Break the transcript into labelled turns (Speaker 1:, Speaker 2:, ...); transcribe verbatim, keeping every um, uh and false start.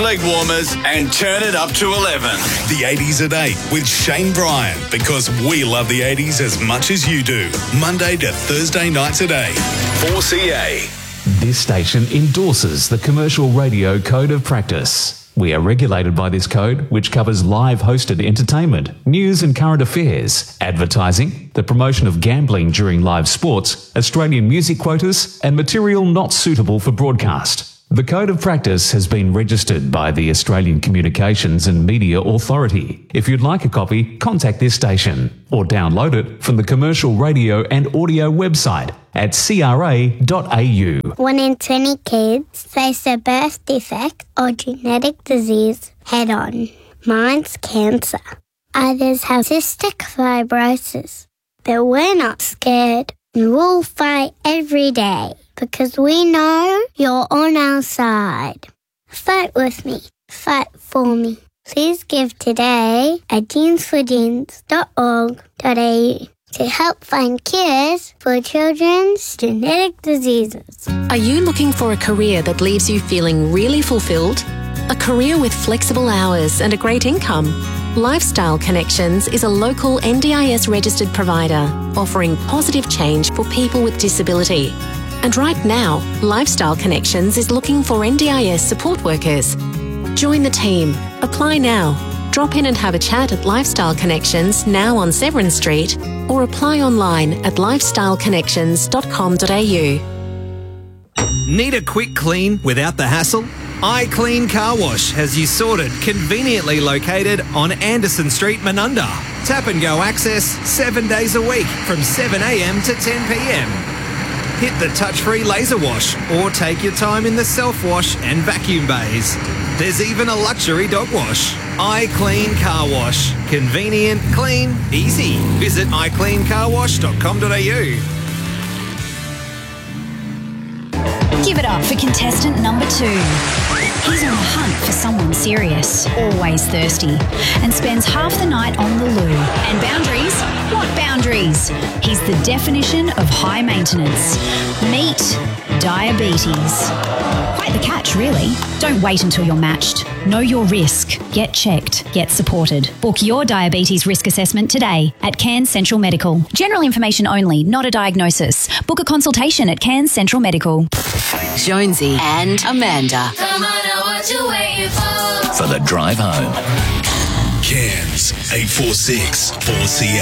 Speaker 1: leg warmers and turn it up to eleven.
Speaker 2: The eighties at eight with Shane Bryan, because we love the eighties as much as you do. Monday to Thursday nights at eight. four C A.
Speaker 3: This station endorses the Commercial Radio Code of Practice. We are regulated by this code, which covers live hosted entertainment, news and current affairs, advertising, the promotion of gambling during live sports, Australian music quotas, and material not suitable for broadcast. The Code of Practice has been registered by the Australian Communications and Media Authority. If you'd like a copy, contact this station or download it from the Commercial Radio and Audio website at c r a dot a u.
Speaker 4: One in twenty kids face a birth defect or genetic disease head-on. Mine's cancer. Others have cystic fibrosis. But we're not scared, and we'll fight every day because we know you're on our side. Fight with me. Fight for me. Please give today at jeans for jeans dot org dot a u to help find cures for children's genetic diseases.
Speaker 5: Are you looking for a career that leaves you feeling really fulfilled? A career with flexible hours and a great income? Lifestyle Connections is a local N D I S registered provider offering positive change for people with disability. And right now, Lifestyle Connections is looking for N D I S support workers. Join the team. Apply now. Drop in and have a chat at Lifestyle Connections now on Severn Street, or apply online at lifestyle connections dot com dot a u.
Speaker 6: Need a quick clean without the hassle? iClean Car Wash has you sorted, conveniently located on Anderson Street, Menunda. Tap and go access seven days a week from seven a m to ten p m. Hit the touch-free laser wash or take your time in the self-wash and vacuum bays. There's even a luxury dog wash. iClean Car Wash. Convenient, clean, easy. Visit i clean car wash dot com dot a u.
Speaker 7: Give it up for contestant number two. He's on the hunt for someone serious, always thirsty, and spends half the night on the loo. And boundaries? What boundaries? He's the definition of high maintenance. Meet diabetes. Quite the catch, really. Don't wait until you're matched. Know your risk. Get checked. Get supported. Book your diabetes risk assessment today at Cairns Central Medical. General information only, not a diagnosis. Book a consultation at Cairns Central Medical.
Speaker 5: Jonesy and Amanda.
Speaker 8: Come on, now what you waiting for?
Speaker 2: For the drive home. Cairns eight four six four C A.